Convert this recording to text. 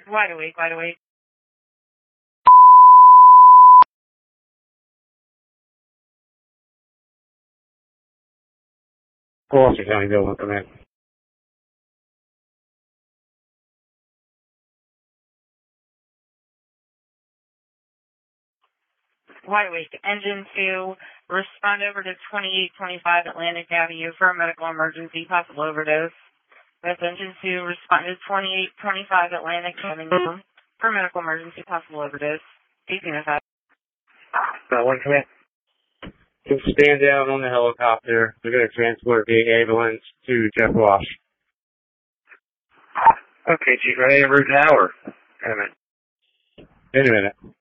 Wide awake, wide awake. Gloucester County Bill, come in. Wide awake. Engine 2, respond over to 2825 Atlantic Avenue for a medical emergency, possible overdose. That's Engine 2, respond to 2825 Atlantic Avenue for medical emergency, possible overdose. DC-5. One, come in. Just stand down on the helicopter. We're going to transport the ambulance to Jeff Wash. Okay, Chief, ready en route now, or? In a minute.